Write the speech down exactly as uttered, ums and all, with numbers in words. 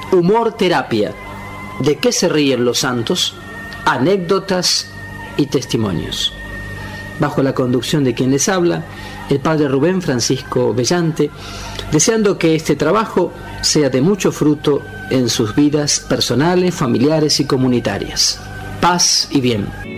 Humor terapia. ¿De qué se ríen los santos? Anécdotas y testimonios. Bajo la conducción de quien les habla, el padre Rubén Francisco Bellante, deseando que este trabajo sea de mucho fruto en sus vidas personales, familiares y comunitarias. Paz y bien.